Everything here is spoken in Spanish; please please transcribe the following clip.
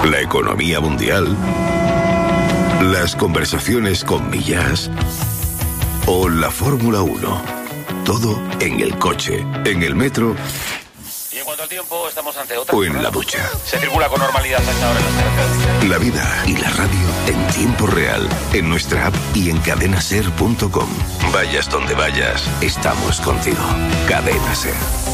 la economía mundial, las conversaciones con Millás o la Fórmula 1. Todo en el coche, en el metro. Y en cuanto al tiempo, estamos ante otra. O en la ducha. Se circula con normalidad a esta hora en las carreteras. La vida y la radio en tiempo real, en nuestra app y en cadenaser.com. Vayas donde vayas, estamos contigo. Cadena Ser.